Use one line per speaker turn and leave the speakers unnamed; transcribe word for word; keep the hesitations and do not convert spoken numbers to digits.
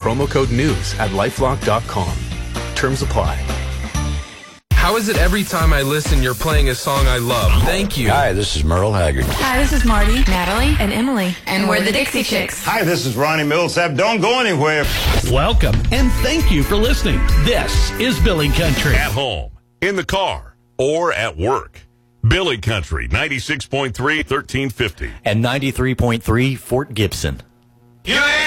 promo code NEWS at lifelock dot com. Terms apply.
How is it every time I listen you're playing a song I love? Thank you.
Hi, this is Merle Haggard.
Hi, this is Marty, Natalie, and Emily. And we're the Dixie Chicks.
Hi, this is Ronnie Millsap. Don't go anywhere.
Welcome, and thank you for listening. This is Billy Country.
At home, in the car, or at work. Billy Country, ninety-six point three, thirteen fifty.
And ninety-three point three, Fort Gibson.
You ain't